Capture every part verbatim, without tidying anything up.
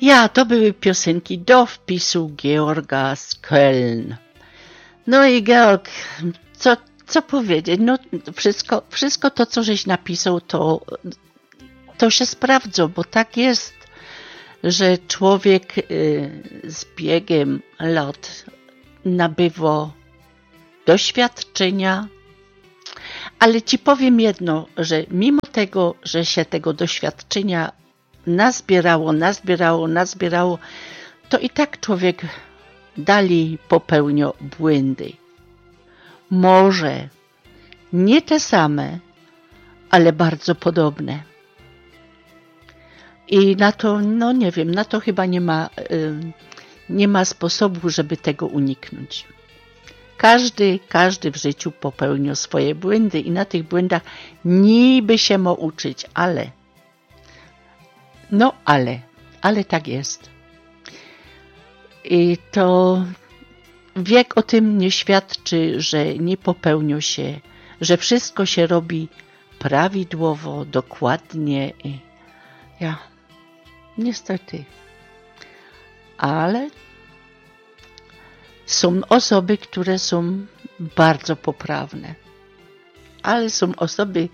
Ja, to były piosenki do wpisu Georga z Köln. No i Georg, co, co powiedzieć? No wszystko, wszystko to, co żeś napisał, to, to się sprawdza, bo tak jest, że człowiek z biegiem lat nabywa doświadczenia, ale ci powiem jedno, że mimo tego, że się tego doświadczenia nazbierało, nazbierało, nazbierało, to i tak człowiek dalej popełnia błędy. Może nie te same, ale bardzo podobne. I na to, no nie wiem, na to chyba nie ma, nie ma sposobu, żeby tego uniknąć. Każdy, każdy w życiu popełnia swoje błędy i na tych błędach niby się ma uczyć, ale, no ale, ale tak jest. I to wiek o tym nie świadczy, że nie popełnia się, że wszystko się robi prawidłowo, dokładnie. I ja, niestety, ale są osoby, które są bardzo poprawne, ale są osoby,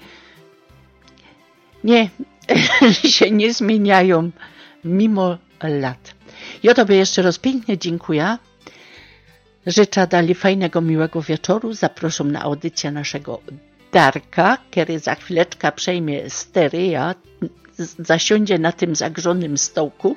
nie, się nie zmieniają mimo lat. Ja Tobie jeszcze raz pięknie dziękuję. Życzę dalej fajnego, miłego wieczoru. Zapraszam na audycję naszego Darka, który za chwileczkę przejmie stery, a zasiądzie na tym zagrzonym stołku.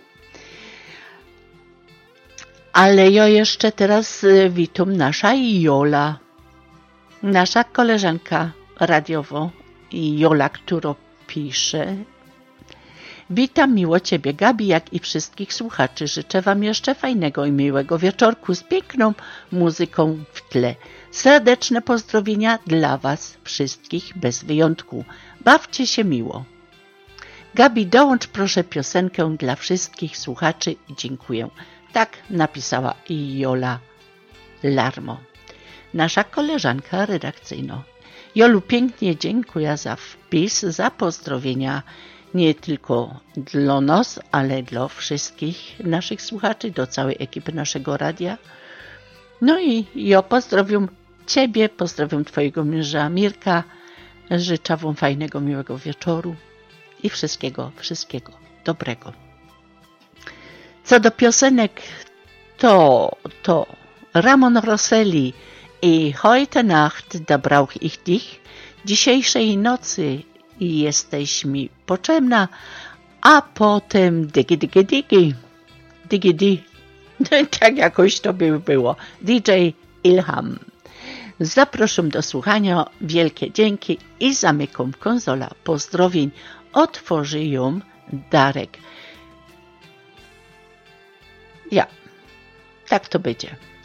Ale ja jeszcze teraz witam nasza Jola, nasza koleżanka radiowo Jola, która pisze: witam miło Ciebie, Gabi, jak i wszystkich słuchaczy. Życzę Wam jeszcze fajnego i miłego wieczorku z piękną muzyką w tle. Serdeczne pozdrowienia dla Was wszystkich bez wyjątku. Bawcie się miło. Gabi, dołącz proszę piosenkę dla wszystkich słuchaczy i dziękuję. Tak napisała Jola Larmo, nasza koleżanka redakcyjna. Jolu, pięknie dziękuję za wpis, za pozdrowienia nie tylko dla nas, ale dla wszystkich naszych słuchaczy, do całej ekipy naszego radia. No i ja pozdrowię Ciebie, pozdrowię Twojego męża Mirka, życzę Wam fajnego, miłego wieczoru i wszystkiego, wszystkiego dobrego. Co do piosenek, to, to Ramon Rosselli i Heute Nacht, da brauch ich dich. Dzisiejszej nocy jesteś mi potrzebna, a potem digi digi digi, digi di, tak jakoś to by było. D J Ilham. Zapraszam do słuchania, wielkie dzięki i zamykam konsola pozdrowień. Otworzy ją Darek. Ja, tak to będzie.